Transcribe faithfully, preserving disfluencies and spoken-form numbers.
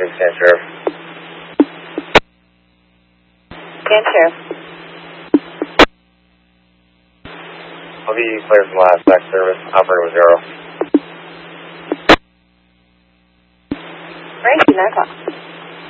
Morgan, San Sheriff. San Sheriff. I'll be clear from last back service. Operator with zero. Great, nine o'clock.